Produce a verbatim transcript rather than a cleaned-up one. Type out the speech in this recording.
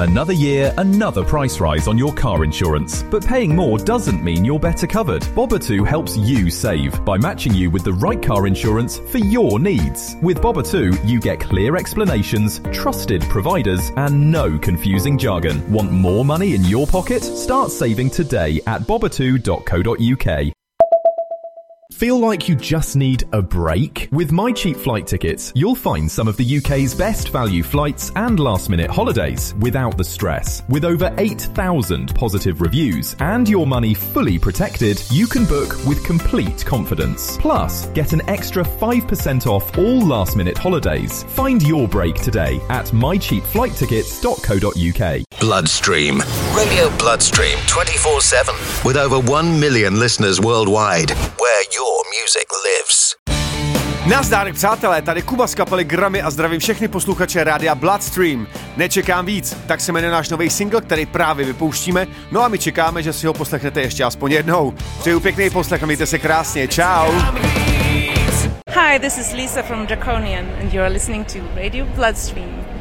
Another year, another price rise on your car insurance. But paying more doesn't mean you're better covered. Bobbatu helps you save by matching you with the right car insurance for your needs. With Bobbatu, you get clear explanations, trusted providers, and no confusing jargon. Want more money in your pocket? Start saving today at bobbatu dot co dot uk. Feel like you just need a break? With My Cheap Flight Tickets, you'll find some of the U K's best value flights and last-minute holidays without the stress. With over eight thousand positive reviews and your money fully protected, you can book with complete confidence. Plus, get an extra five percent off all last-minute holidays. Find your break today at my cheap flight tickets dot co dot uk. Bloodstream. Radio Bloodstream twenty-four seven. With over one million listeners worldwide. Where your music lives. Nazdar, přátelé, tady Kuba z kapely Grammy a zdravím všechny posluchače rádia Bloodstream. Nečekám víc, tak se jmenuje náš nový single, který právě vypouštíme, no a my čekáme, že si ho poslechnete ještě aspoň jednou. Přeju pěkný poslech a mějte se krásně, čau. Hi, this is Lisa from Draconian and you're listening to Radio Bloodstream.